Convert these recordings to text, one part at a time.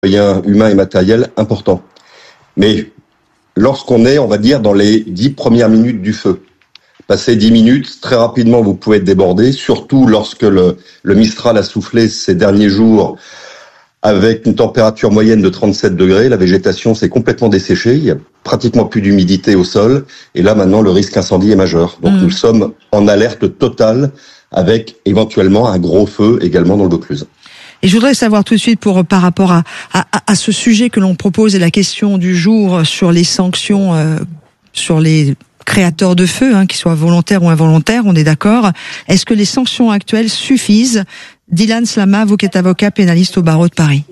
moyens humains et matériels importants. Mais lorsqu'on est, on va dire, dans les 10 premières minutes du feu, passé 10 minutes, très rapidement, vous pouvez être débordé, surtout lorsque le Mistral a soufflé ces derniers jours avec une température moyenne de 37 degrés. La végétation s'est complètement desséchée, il y a pratiquement plus d'humidité au sol, et là, maintenant, le risque incendie est majeur. Donc, nous sommes en alerte totale avec éventuellement un gros feu également dans le Vaucluse. Et je voudrais savoir tout de suite par rapport à ce sujet que l'on propose et la question du jour sur les sanctions sur les créateurs de feu, qu'ils soient volontaires ou involontaires, on est d'accord. Est-ce que les sanctions actuelles suffisent? Dylan Slama, vous qui êtes avocat pénaliste au barreau de Paris.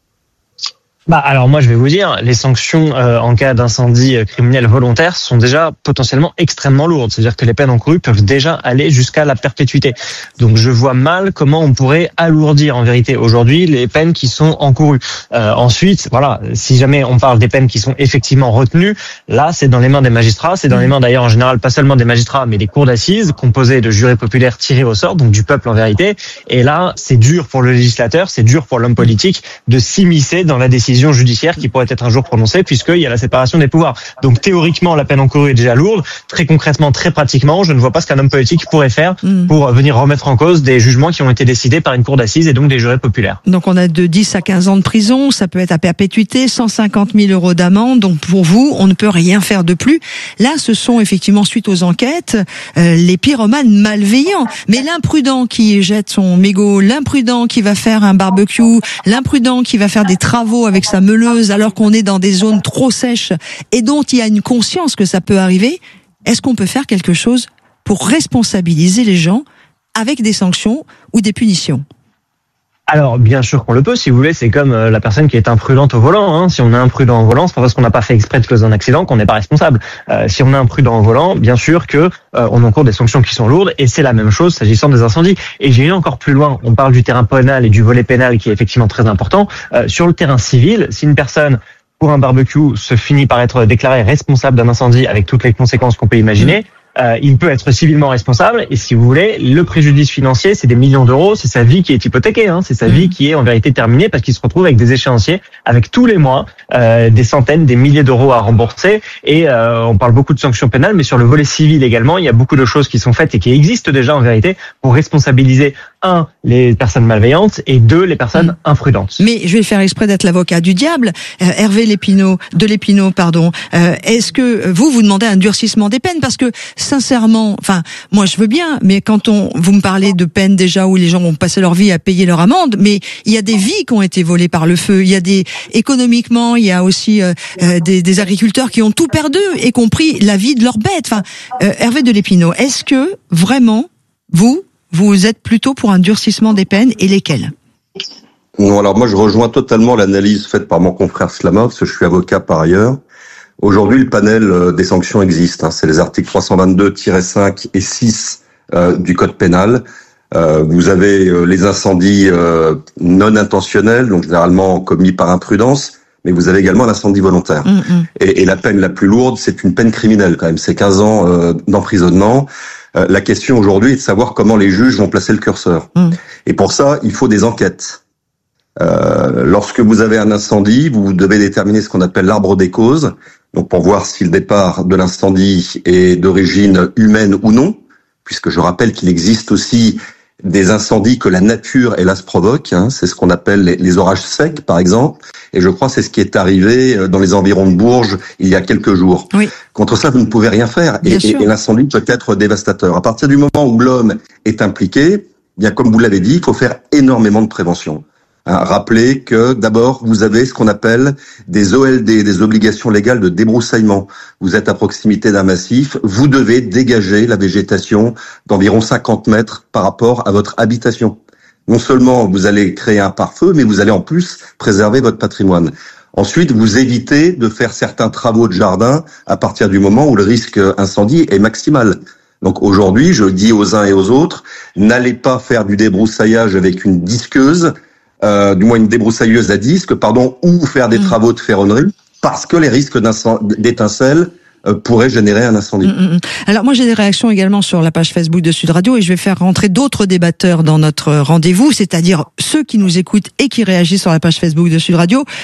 Alors moi je vais vous dire, les sanctions en cas d'incendie criminel volontaire sont déjà potentiellement extrêmement lourdes. C'est-à-dire que les peines encourues peuvent déjà aller jusqu'à la perpétuité. Donc je vois mal comment on pourrait alourdir en vérité aujourd'hui les peines qui sont encourues. Ensuite, voilà, si jamais on parle des peines qui sont effectivement retenues, là c'est dans les mains des magistrats, c'est dans les mains d'ailleurs en général pas seulement des magistrats mais des cours d'assises composées de jurés populaires tirés au sort, donc du peuple en vérité. Et là c'est dur pour le législateur, c'est dur pour l'homme politique de s'immiscer dans la décision judiciaire qui pourrait être un jour prononcée puisqu'il y a la séparation des pouvoirs. Donc théoriquement, la peine encourue est déjà lourde. Très concrètement, très pratiquement, je ne vois pas ce qu'un homme politique pourrait faire pour venir remettre en cause des jugements qui ont été décidés par une cour d'assises et donc des jurés populaires. Donc on a de 10 à 15 ans de prison, ça peut être à perpétuité, 150 000 € d'amende. Donc pour vous, on ne peut rien faire de plus. Là, ce sont effectivement, suite aux enquêtes, les pyromanes malveillants. Mais l'imprudent qui jette son mégot, l'imprudent qui va faire un barbecue, l'imprudent qui va faire des travaux avec sa meuleuse alors qu'on est dans des zones trop sèches et dont il y a une conscience que ça peut arriver, est-ce qu'on peut faire quelque chose pour responsabiliser les gens avec des sanctions ou des punitions ? Alors, bien sûr qu'on le peut, si vous voulez, c'est comme la personne qui est imprudente au volant. Si on est imprudent au volant, c'est pas parce qu'on n'a pas fait exprès de causer un accident qu'on n'est pas responsable. Si on est imprudent au volant, bien sûr que on encourt des sanctions qui sont lourdes, et c'est la même chose s'agissant des incendies. Et j'ai eu encore plus loin, on parle du terrain pénal et du volet pénal qui est effectivement très important. Sur le terrain civil, si une personne pour un barbecue se finit par être déclarée responsable d'un incendie avec toutes les conséquences qu'on peut imaginer, il peut être civilement responsable, et si vous voulez, le préjudice financier, c'est des millions d'euros, c'est sa vie qui est hypothéquée, c'est sa vie qui est en vérité terminée parce qu'il se retrouve avec des échéanciers, avec tous les mois, des centaines, des milliers d'euros à rembourser, et on parle beaucoup de sanctions pénales, mais sur le volet civil également, il y a beaucoup de choses qui sont faites et qui existent déjà en vérité pour responsabiliser, les personnes malveillantes, et 2, les personnes imprudentes. Mais je vais faire exprès d'être l'avocat du diable. Hervé Lépinault, est-ce que vous demandez un durcissement des peines? Parce que sincèrement, moi je veux bien, mais quand vous me parlez de peines déjà où les gens vont passer leur vie à payer leur amende, mais il y a des vies qui ont été volées par le feu. Il y a économiquement, il y a aussi des agriculteurs qui ont tout perdu, y compris la vie de leurs bêtes. Hervé de Lépinault, est-ce que vraiment vous êtes plutôt pour un durcissement des peines, et lesquelles? Non, alors moi je rejoins totalement l'analyse faite par mon confrère Slama, parce que je suis avocat par ailleurs. Aujourd'hui, le panel des sanctions existe. C'est les articles 322-5 et 6 du Code pénal. Vous avez les incendies non intentionnels, donc généralement commis par imprudence, mais vous avez également l'incendie volontaire. Et la peine la plus lourde, c'est une peine criminelle quand même, c'est 15 ans d'emprisonnement. La question aujourd'hui est de savoir comment les juges vont placer le curseur. Et pour ça, il faut des enquêtes. Lorsque vous avez un incendie, vous devez déterminer ce qu'on appelle l'arbre des causes, donc pour voir si le départ de l'incendie est d'origine humaine ou non, puisque je rappelle qu'il existe aussi des incendies que la nature, hélas, provoque. C'est ce qu'on appelle les orages secs, par exemple. Et je crois que c'est ce qui est arrivé dans les environs de Bourges il y a quelques jours. Oui. Contre ça, vous ne pouvez rien faire. Et l'incendie peut être dévastateur. À partir du moment où l'homme est impliqué, bien comme vous l'avez dit, il faut faire énormément de prévention. Rappelez que d'abord, vous avez ce qu'on appelle des OLD, des obligations légales de débroussaillement. Vous êtes à proximité d'un massif, vous devez dégager la végétation d'environ 50 mètres par rapport à votre habitation. Non seulement vous allez créer un pare-feu, mais vous allez en plus préserver votre patrimoine. Ensuite, vous évitez de faire certains travaux de jardin à partir du moment où le risque incendie est maximal. Donc aujourd'hui, je dis aux uns et aux autres, n'allez pas faire du débroussaillage avec une disqueuse, du moins une débroussailleuse à disque, ou faire des travaux de ferronnerie, parce que les risques d'étincelles pourraient générer un incendie. Alors moi j'ai des réactions également sur la page Facebook de Sud Radio, et je vais faire rentrer d'autres débatteurs dans notre rendez-vous, c'est-à-dire ceux qui nous écoutent et qui réagissent sur la page Facebook de Sud Radio.